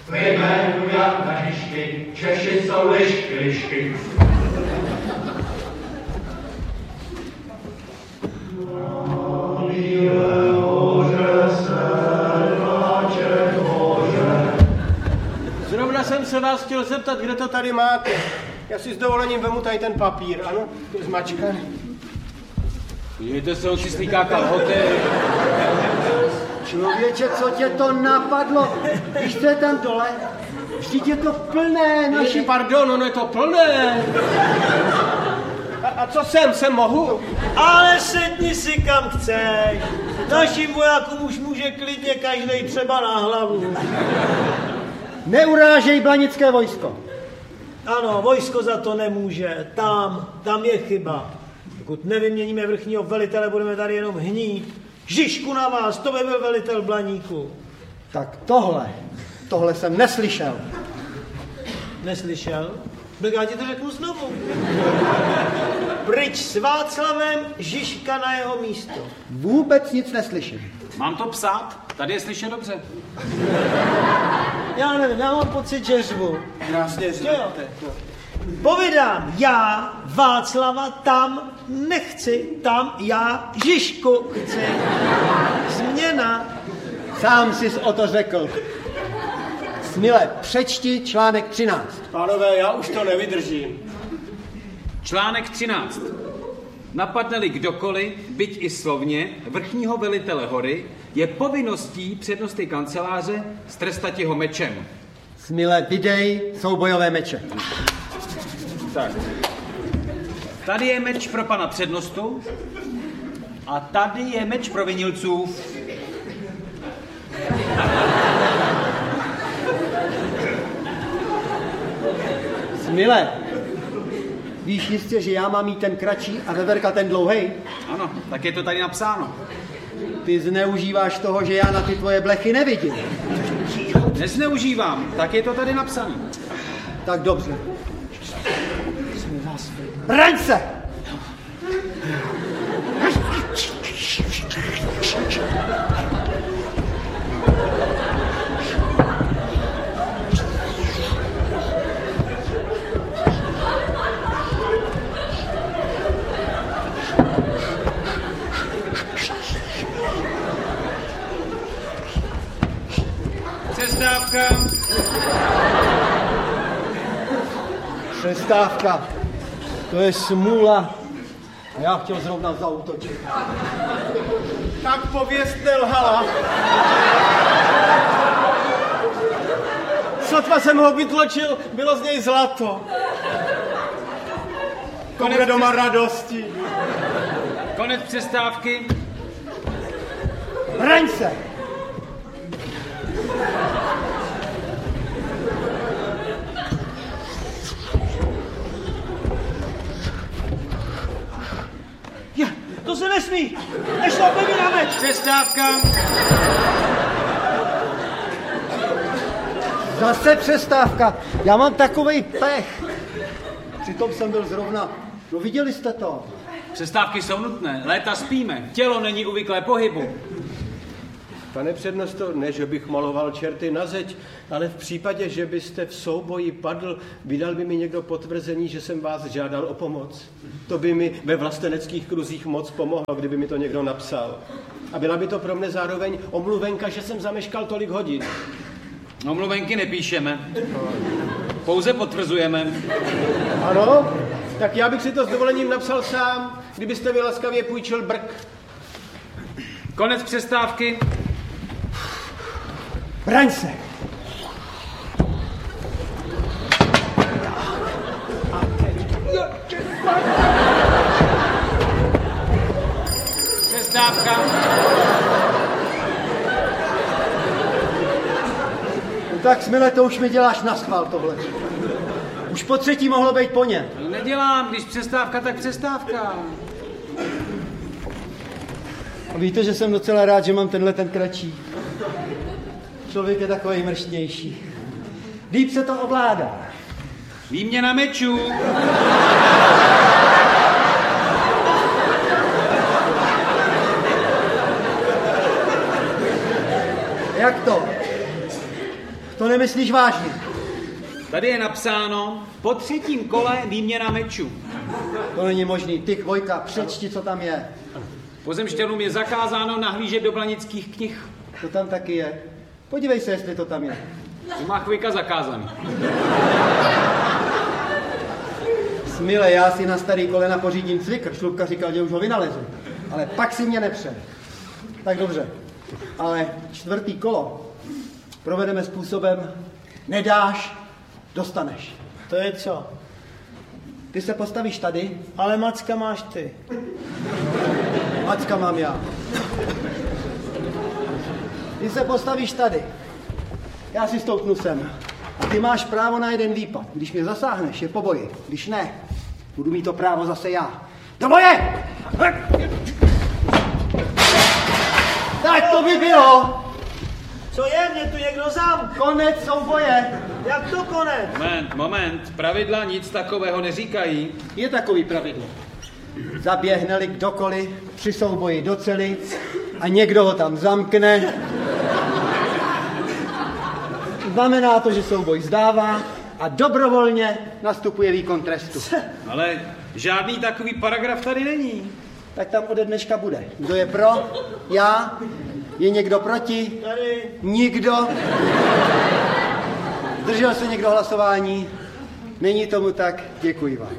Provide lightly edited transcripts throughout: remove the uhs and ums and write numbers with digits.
Ve jménu Jana Žižky, Češi jsou lišky. Zrovna jsem se vás chtěl zeptat, kde to tady máte. Já si s dovolením vemu tady ten papír, ano? Je zmačkaný. Podívejte se, on si slíká kalhoty. Člověče, co tě to napadlo? Když to je tam dole, vždyť je to plné naší... Pardon, ono je to plné. A co jsem mohu? Ale sedni si kam chceš. Našim vojákům už může klidně každej třeba na hlavu. Neurážej blanické vojsko. Ano, vojsko za to nemůže. Tam je chyba. Pokud nevyměníme vrchního velitele, budeme tady jenom hnít. Žižku na vás, to by byl velitel Blaníku. Tak tohle jsem neslyšel. Neslyšel? Tak já ti to řeknu znovu. Pryč s Václavem, Žižka na jeho místo. Vůbec nic neslyším. Mám to psát? Tady je slyšet dobře. Já nevím, já mám pocit, že řvu. Krásně řvete. Povídám, já Václava tam nechci, tam já Žižku chci. Změna. Sám jsi o to řekl. Smile, přečti článek 13. Pánové, já už to nevydržím. Článek 13. Napadne-li kdokoliv, byť i slovně, vrchního velitele hory, je povinností přednosty kanceláře strestat jeho mečem. Smile, vydej soubojové meče. Tak. Tady je meč pro pana přednostu a tady je meč provinilců. Smile, víš jistě, že já mám mít ten kratší a Veverka ten dlouhej? Ano, tak je to tady napsáno. Ty zneužíváš toho, že já na ty tvoje blechy nevidím. Nezneužívám, tak je to tady napsané. Tak dobře. Braň se! Přestávka. Přestávka. To je smůla. Já chtěl zrovna zaútočit. Tak pověst nelhala. Sotva jsem ho vytlačil, bylo z něj zlato. To bude doma radosti. Konec přestávky. Braň se! To se nesmí! Nešlo, pobíráme! Přestávka. Zase přestávka. Já mám takovej pech. Přitom jsem byl zrovna... No viděli jste to? Přestávky jsou nutné, léta spíme, tělo není uvyklé pohybu. Pane přednosto, ne, že bych maloval čerty na zeď, ale v případě, že byste v souboji padl, vydal by mi někdo potvrzení, že jsem vás žádal o pomoc. To by mi ve vlasteneckých kruzích moc pomohlo, kdyby mi to někdo napsal. A byla by to pro mne zároveň omluvenka, že jsem zameškal tolik hodin. Omluvenky nepíšeme, pouze potvrzujeme. Ano? Tak já bych si to s dovolením napsal sám, kdybyste mi laskavě půjčil brk. Konec přestávky. Braň se! Přestávka. No tak Smile, to už mi děláš naschvál tohle. Už po třetí mohlo být po ně. No nedělám, když přestávka, tak přestávka. A víte, že jsem docela rád, že mám ten kratší. Člověk je takový mrštnější. Líp se to ovládá. Výměna mečů. Jak to? To nemyslíš vážně. Tady je napsáno, po 3. kole výměna mečů. To není možný. Ty, Chvojka, přečti, co tam je. Pozemšťanům je zakázáno nahlížet do blanických knih. To tam taky je. Podívej se, jestli to tam je. To má Chvojka zakázaný. Smile, já si na starý kolena pořídím cvikr. Šlupka říkal, že už ho vynalezu. Ale pak si mě nepře. Tak dobře. Ale 4. kolo provedeme způsobem nedáš, dostaneš. To je co? Ty se postavíš tady. Ale Macka máš ty. Macka mám já. Ty se postavíš tady. Já si stoupnu sem. A ty máš právo na jeden výpad. Když mě zasáhneš, je po boji. Když ne, budu mít to právo zase já. Do boje! Tak to by bylo. Co je? Mě tu někdo zamk. Konec souboje. Jak to konec? Moment. Pravidla nic takového neříkají. Je takový pravidlo. Zaběhne-li kdokoliv při souboji do celic a někdo ho tam zamkne, znamená to, že souboj zdává a dobrovolně nastupuje výkon trestu. Ale žádný takový paragraf tady není. Tak tam ode dneška bude. Kdo je pro? Já? Je někdo proti? Tady. Nikdo? Zdržel se někdo hlasování? Není tomu tak? Děkuji vám.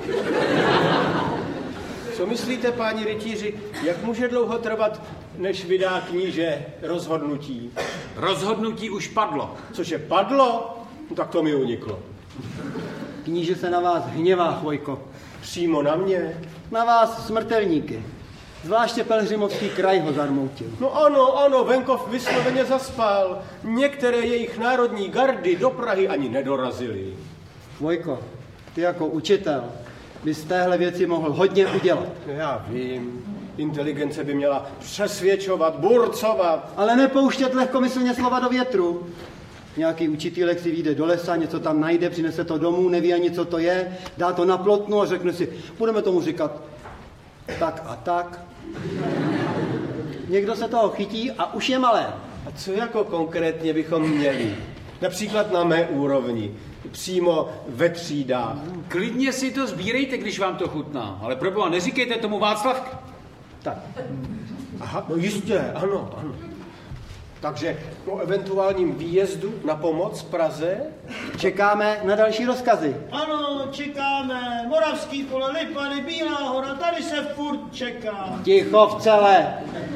Co myslíte, páni rytíři, jak může dlouho trvat, než vydá kníže rozhodnutí? Rozhodnutí už padlo. Cože padlo? No, tak to mi uniklo. Kníže se na vás hněvá, Chvojko. Přímo na mě? Na vás smrtelníky. Zvláště Pelhřimovský kraj ho zarmoutil. No ano, venkov vysloveně zaspal. Některé jejich národní gardy do Prahy ani nedorazily. Chvojko, ty jako učitel bys z téhle věci mohl hodně udělat. Já vím, inteligence by měla přesvědčovat, burcovat. Ale nepouštět lehkomyslně slova do větru. Nějaký učitýlek si vyjde do lesa, něco tam najde, přinese to domů, neví ani, co to je, dá to na plotnu a řekne si, budeme tomu říkat tak a tak. Někdo se toho chytí a už je malé. A co jako konkrétně bychom měli? Například na mé úrovni, přímo ve třídách. Klidně si to sbírejte, když vám to chutná, ale proboha, neříkejte tomu Václavku. Tak. Aha, no jistě, ano. Takže o eventuálním výjezdu na pomoc Praze? Čekáme na další rozkazy. Ano, čekáme. Moravský pole, Lipany, Bílá hora, tady se furt čeká. Ticho v celé.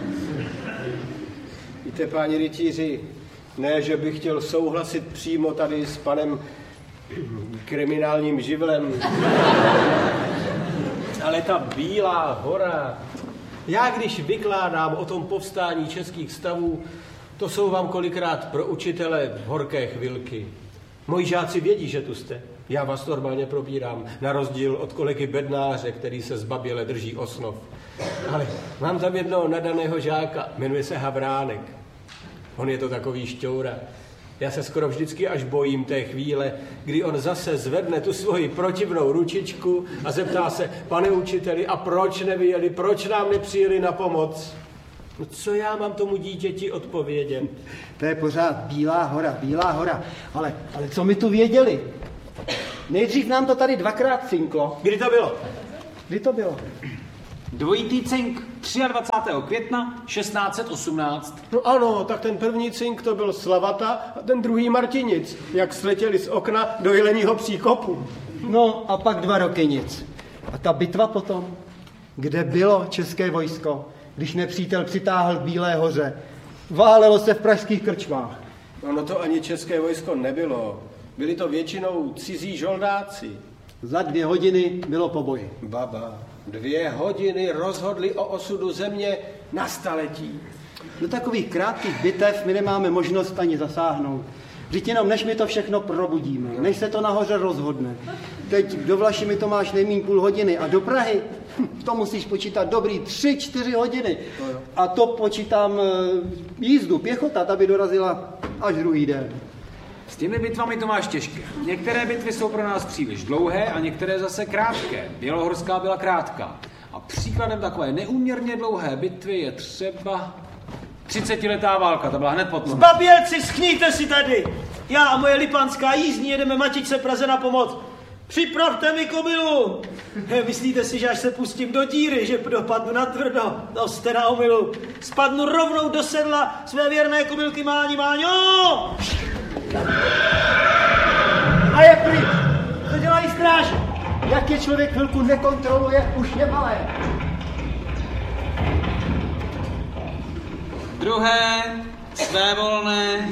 Víte, páni rytíři, ne, že bych chtěl souhlasit přímo tady s panem kriminálním živlem, ale ta Bílá hora, já když vykládám o tom povstání českých stavů, to jsou vám kolikrát pro učitele horké chvilky. Moji žáci vědí, že tu jste. Já vás normálně probírám, na rozdíl od kolegy Bednáře, který se zbaběle drží osnov. Ale mám tam jednoho nadaného žáka, jmenuje se Havránek. On je to takový šťoura. Já se skoro vždycky až bojím té chvíle, kdy on zase zvedne tu svoji protivnou ručičku a zeptá se, pane učiteli, a proč nevyjeli, proč nám nepřijeli na pomoc? No co já mám tomu dítěti odpovědět? To je pořád Bílá hora. Ale co my tu věděli? Nejdřív nám to tady dvakrát cinklo. Kdy to bylo? Kdy to bylo? Dvojitý cink 23. května 1618. No ano, tak ten první cink to byl Slavata a ten druhý Martinic, jak sletěli z okna do Jeleního příkopu. No a pak 2 roky nic. A ta bitva potom? Kde bylo české vojsko, když nepřítel přitáhl k Bílé hoře? Válelo se v pražských krčmách. No to ani české vojsko nebylo. Byli to většinou cizí žoldáci. Za 2 hodiny bylo po boji. Baba, 2 hodiny rozhodli o osudu země na staletí. Do takových krátkých bitev my nemáme možnost ani zasáhnout. Vždyť jenom než my to všechno probudíme, než se to nahoře rozhodne. Teď do Vlašimi to máš nejméně půl hodiny a do Prahy to musíš počítat dobrý 3-4 hodiny. A to počítám jízdu, pěchota, ta by dorazila až druhý den. S těmi bitvami to máš těžké. Některé bitvy jsou pro nás příliš dlouhé a některé zase krátké. Bělohorská byla krátká. A příkladem takové neúměrně dlouhé bitvy je třeba 30letá válka, ta byla hned potom. Zbabělci, schníte si tady! Já a moje lipanská jízdní jedeme Matičce Praze na pomoc. Připravte mi kobylu. Myslíte si, že až se pustím do díry, že dopadnu na tvrdo? To jste na omylu. Spadnu rovnou do sedla své věrné kobylky Máni. Máňo! A je pryč! Co dělají stráži? Jak je člověk chvilku nekontroluje, už je malé. Druhé, svévolné,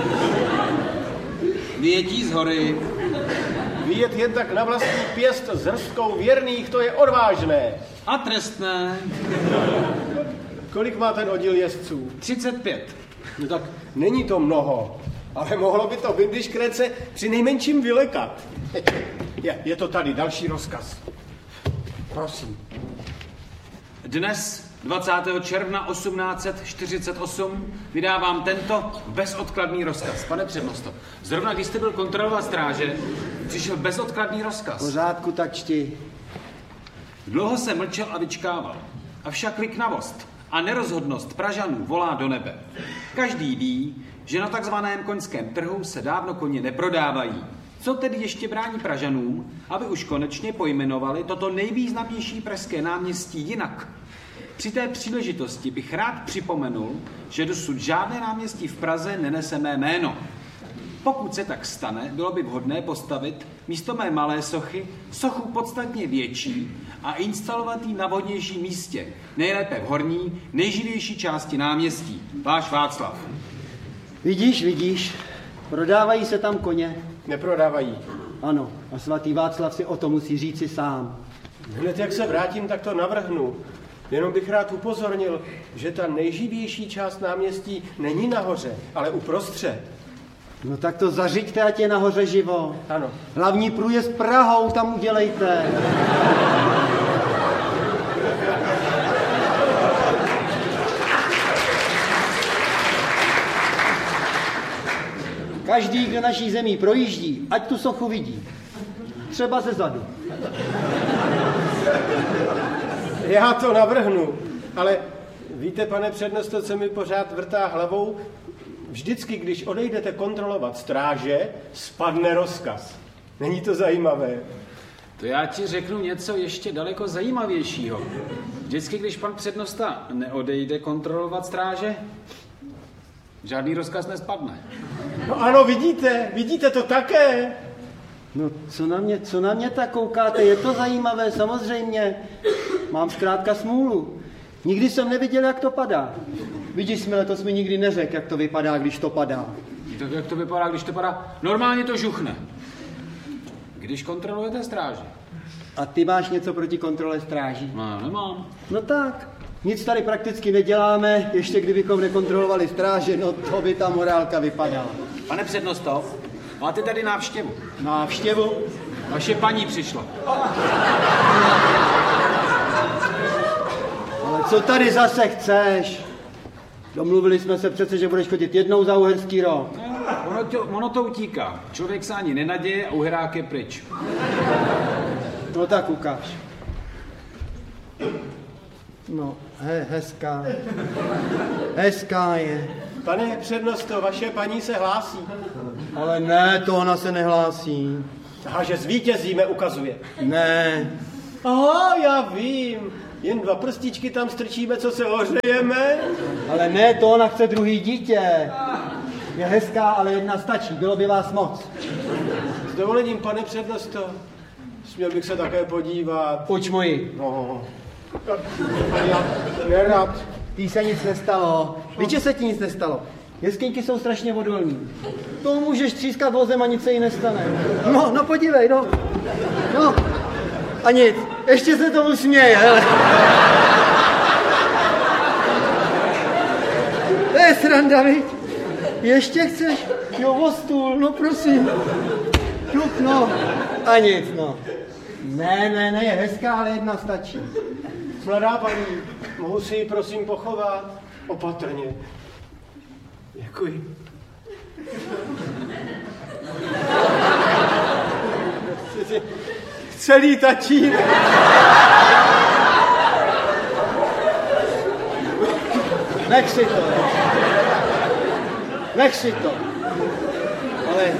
vyjetí z hory. Vyjet jen tak na vlastní pěst s hrstkou věrných, to je odvážné. A trestné. Kolik má ten oddíl jezdců? 35. No tak není to mnoho, ale mohlo by to Windischkrece při nejmenším vylekat. Je to tady, další rozkaz. Prosím. Dnes, 20. června 1848, vydávám tento bezodkladný rozkaz. Pane přednosto, zrovna když jste byl kontrolovat stráže, přišel bezodkladný rozkaz. V pořádku, tak čti. Dlouho jsem mlčel a vyčkával. Avšak liknavost a nerozhodnost Pražanů volá do nebe. Každý ví, že na takzvaném koňském trhu se dávno koně neprodávají. Co tedy ještě brání Pražanům, aby už konečně pojmenovali toto nejvýznamnější pražské náměstí jinak? Při té příležitosti bych rád připomenul, že dosud žádné náměstí v Praze nenese mé jméno. Pokud se tak stane, bylo by vhodné postavit místo mé malé sochy sochu podstatně větší a instalovat ji na vhodnějším místě, nejlépe v horní, nejživější části náměstí. Váš Václav. Vidíš, prodávají se tam koně. Neprodávají. Ano, a svatý Václav si o to musí říci sám. Hned jak se vrátím, tak to navrhnu. Jenom bych rád upozornil, že ta nejživější část náměstí není nahoře, ale uprostřed. No tak to zařiďte, ať je nahoře živo. Ano. Hlavní průjezd Prahou tam udělejte. Každý, kdo naší zemí projíždí, ať tu sochu vidí. Třeba ze zadu. Já to navrhnu, ale víte, pane přednosto, co mi pořád vrtá hlavou? Vždycky, když odejdete kontrolovat stráže, spadne rozkaz. Není to zajímavé? To já ti řeknu něco ještě daleko zajímavějšího. Vždycky, když pan přednosta neodejde kontrolovat stráže, žádný rozkaz nespadne. No ano, vidíte to také. No, co na mě tak koukáte? Je to zajímavé, samozřejmě. Mám zkrátka smůlu. Nikdy jsem neviděl, jak to padá. Vidíš, Smile, to jsi mi nikdy neřekl, jak to vypadá, když to padá. Tak jak to vypadá, když to padá? Normálně to žuchne. Když kontrolujete stráži. A ty máš něco proti kontrole stráží? No, nemám. No tak, nic tady prakticky neděláme, ještě kdybychom nekontrolovali stráže, no to by ta morálka vypadala. Pane přednosto, máte tady návštěvu. Návštěvu? Vaše paní přišla. Ale co tady zase chceš? Domluvili jsme se přece, že budeš chodit jednou za Uherský Roh. Ono to utíká. Člověk se ani nenaděje a uherák je pryč. No tak ukáž. No, hezká. Hezká je. Pane přednosto, vaše paní se hlásí. Ale ne, to ona se nehlásí. Aha, že zvítězíme, ukazuje. Ne. Aha, já vím. Jen 2 prstíčky tam strčíme, co se ohřejeme. Ale ne, to ona chce druhý dítě. Je hezká, ale jedna stačí, bylo by vás moc. S dovolením, pane přednosto, směl bych se také podívat. Pojď moji. No, já nerad. Tý se nic nestalo. Víš, že se ti nic nestalo? Jeskyňky jsou strašně odolní. To můžeš třískat vozem a nic se jí nestane. No podívej, no. A nic, ještě se tomu směje, hele. To je sranda, viď? Ještě chceš? Jo, o stůl, no prosím. No. A nic, no. Ne, je hezká, ale jedna stačí. Mladá paní, mohu si ji prosím pochovat? Opatrně. Děkuji. Celý tatínek. Nech si to. Ale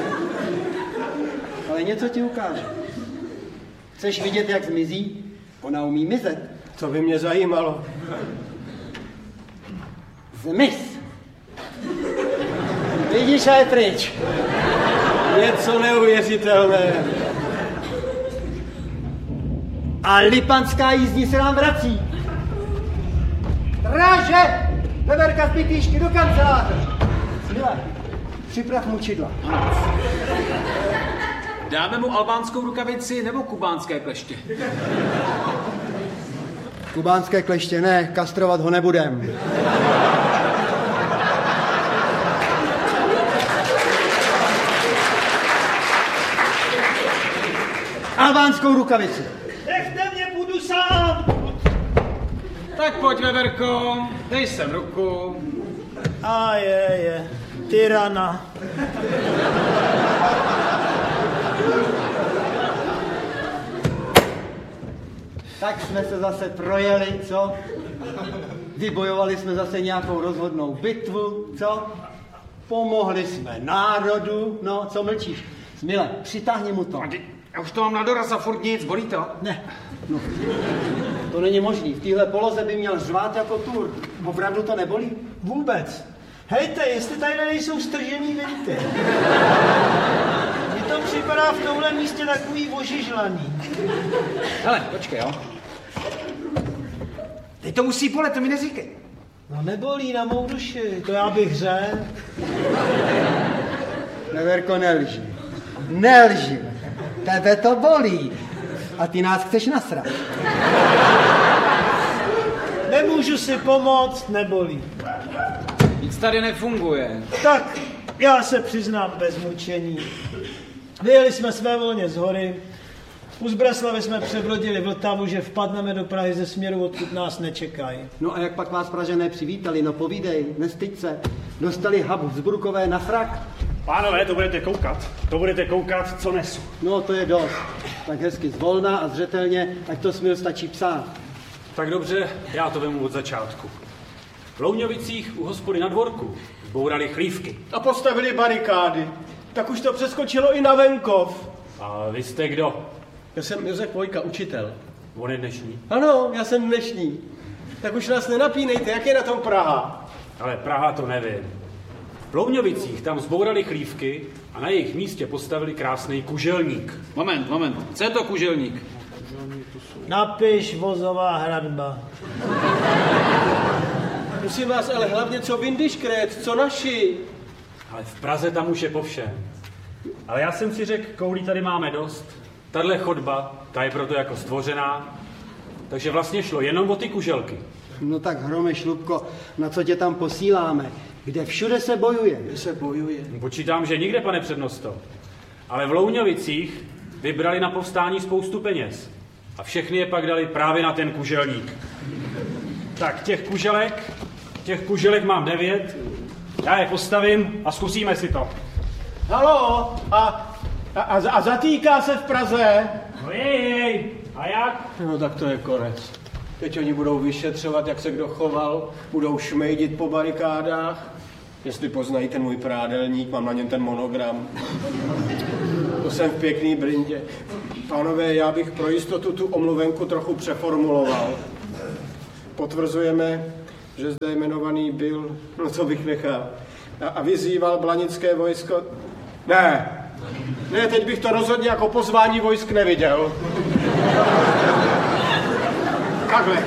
něco ti ukážu. Chceš vidět, jak zmizí? Ona umí mizet. To by mě zajímalo. Zmiz. Vidíš, a je pryč. Něco neuvěřitelné. A lipanská jízdní se nám vrací. Stráže! Veverka z Pitýšky do kanceláře. Smile, připrav mučidla. Dáme mu albánskou rukavici nebo kubánské kleště? Kubánské kleště ne, kastrovat ho nebudem. Albánskou rukavici. Nechte mě, budu sám. Tak pojď, Veverko, dej sem ruku. A je, tyrana. Tak jsme se zase projeli, co? Vybojovali jsme zase nějakou rozhodnou bitvu, co? Pomohli jsme národu, no, co mlčíš? Smile, přitáhni mu to. Já už to mám na doraz a furt nic, bolí to? Ne, no, to není možný. V téhle poloze by měl řvát jako tur. Opravdu to nebolí? Vůbec. Hejte, jestli tady nejsou stržený venty. Mně to připadá v tomhle místě takový ožižlaný. Hele, počkej, jo. Teď to musí bolet, to mi neříkej. No nebolí na mou duši, to já bych řekl. Veverko, nelži. Nelži. Tebe to bolí. A ty nás chceš nasrat. Nemůžu si pomoct, nebolí. Nic tady nefunguje. Tak, já se přiznám bez mučení. Vyjeli jsme svévolně z hory. U Zbreslavy jsme přebrodili Vltavu, že vpadneme do Prahy ze směru, odkud nás nečekají. No a jak pak vás Pražané přivítali? No povídej, nestyď se. Dostali Habsburkové na frak? Pánové, to budete koukat, co nesu. No to je dost. Tak hezky zvolna a zřetelně, ať to Smil stačí psát. Tak dobře, já to vemu od začátku. V Louňovicích u hospody na dvorku zbourali chlívky. A postavili barikády. Tak už to přeskočilo i na venkov. A vy jste kdo? Já jsem Josef Vojka, učitel. On je dnešní. Ano, já jsem dnešní. Tak už nás nenapínejte, jak je na tom Praha? Ale Praha to nevím. V Louňovicích tam zbourali chlívky a na jejich místě postavili krásný kuželník. Moment. Co je to kuželník? Napiš vozová hradba. Musím vás ale hlavně co Vindyškret, co naši. Ale v Praze tam už je po všem. Ale já jsem si řekl, koulí tady máme dost. Tahle chodba, ta je proto jako stvořená. Takže vlastně šlo jenom o ty kuželky. No tak Hrome Šlupko, na co tě tam posíláme? Kde všude se bojuje? Kde se bojuje? Počítám, že nikde, pane přednosto. Ale v Louňovicích vybrali na povstání spoustu peněz. A všechny je pak dali právě na ten kuželník. Tak těch kuželek mám 9. Já je postavím a zkusíme si to. Halo, a zatýká se v Praze? No jej, a jak? No tak to je konec. Teď oni budou vyšetřovat, jak se kdo choval, budou šmejdit po barikádách. Jestli poznají ten můj prádelník, mám na něm ten monogram. To jsem v pěkný brindě. Pánové, já bych pro jistotu tu omluvenku trochu přeformuloval. Potvrzujeme, že zde jmenovaný byl, no co bych nechal, a vyzýval blanické vojsko. Ne, teď bych to rozhodně jako pozvání vojsk neviděl. Takhle.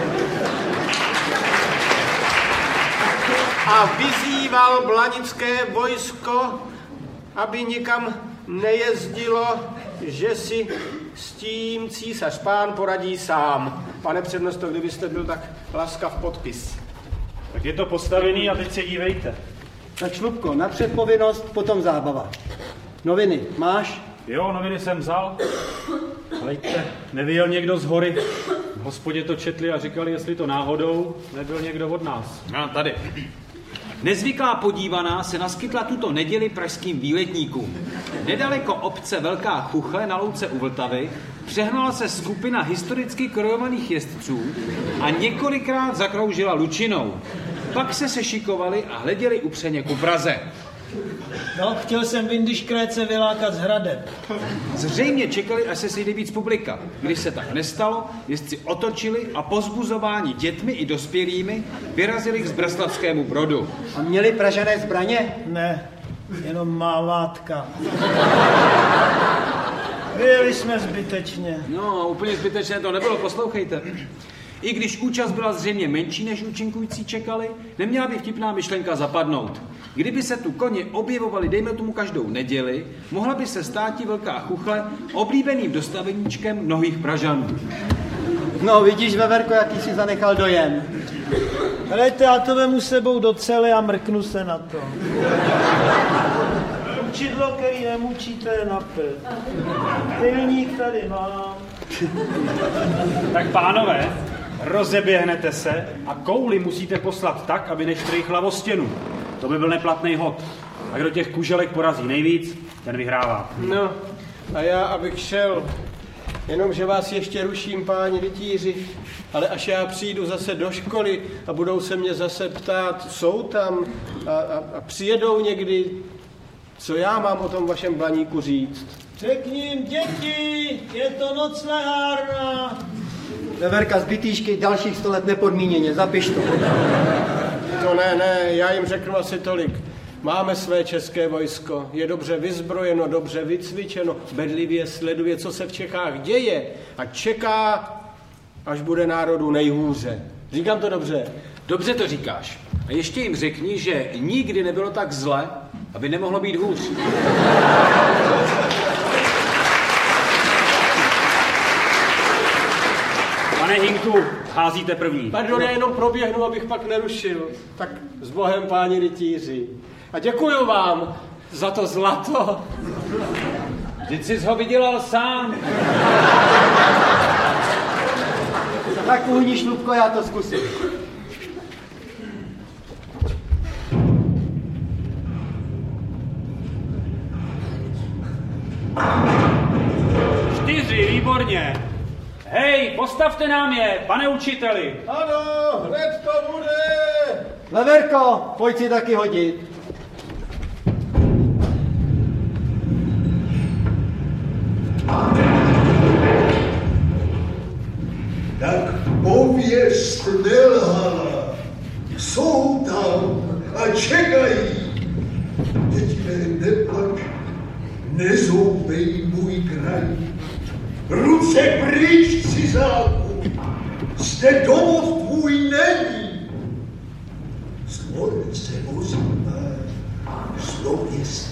A vyzýval blanické vojsko, aby nikam nejezdilo, že si s tím císař pán poradí sám. Pane přednosto, kdybyste byl tak laskav podpis. Tak je to postavený a teď se dívejte. Tak Šlupko, napřed povinnost, potom zábava. Noviny máš? Jo, noviny jsem vzal. Hejte, nevyjel někdo z hory. V hospodě to četli a říkali, jestli to náhodou nebyl někdo od nás. No, tady. Nezvyklá podívaná se naskytla tuto neděli pražským výletníkům. Nedaleko obce Velká Chuchle na louce u Vltavy přehnala se skupina historicky krojovaných jezdců a několikrát zakroužila lučinou. Pak se sešikovali a hleděli upřeně ku Praze. No, chtěl jsem Windy Škréce vylákat z hradeb. Zřejmě čekali, až se sejde víc publika. Když se tak nestalo, jezdci otočili a pozbuzováni dětmi i dospělými vyrazili k Zbrslavskému Brodu. A měli Pražané zbraně? Ne, jenom mávátka. Vyjeli jsme zbytečně. No, úplně zbytečné to nebylo, poslouchejte. I když účast byla zřejmě menší, než účinkující čekali, neměla by vtipná myšlenka zapadnout. Kdyby se tu koně objevovali, dejme tomu každou neděli, mohla by se státi velká chuchle oblíbeným dostaveníčkem mnohých Pražanů. No vidíš, Veverko, jaký si zanechal dojem. Helejte, já to vemu sebou do cely a mrknu se na to. Učidlo, který nemučíte, je napil. Pilník tady mám. Tak pánové, rozeběhnete se a kouli musíte poslat tak, aby neštrýchla o stěnu. To by byl neplatný hod. A kdo těch kuželek porazí nejvíc, ten vyhrává. No, a já, abych šel, jenomže vás ještě ruším, páni rytíři, ale až já přijdu zase do školy a budou se mě zase ptát, jsou tam a přijedou někdy, co já mám o tom vašem Blaníku říct? Řekni jim, děti, je to noclehárna. Veverka, zbytýšky dalších 100 let nepodmíněně, zapiš to. To ne, já jim řeknu asi tolik. Máme své české vojsko, je dobře vyzbrojeno, dobře vycvičeno, bedlivě sleduje, co se v Čechách děje a čeká, až bude národu nejhůře. Říkám to dobře? Dobře to říkáš. A ještě jim řekni, že nikdy nebylo tak zle, aby nemohlo být hůř. Pane Hinku, házíte první. Pardon, já jenom proběhnu, abych pak nerušil. Tak s Bohem, páni rytíři. A děkuju vám za to zlato. Vždyť jsi ho vydělal sám. Tak uhni, Šlupko, já to zkusím. Čtyři, výborně. Hej, postavte nám je, pane učiteli. Ano, hned to bude. Veverko, pojď si taky hodit. Tak pověst nelhala. Jsou tam a čekají. Děti mé, neplač, nezoubej můj kraj. Ruce pryč, cizáku, zde domov tvůj není. Zvolil se ozývá, zlověst